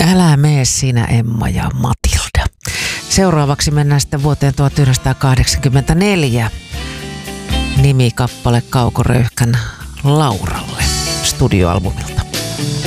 Älä mene sinä, Emma ja Matilda. Seuraavaksi mennään sitten vuoteen 1984. Nimikappale Kauko Röyhkän Lauralle studioalbumilta.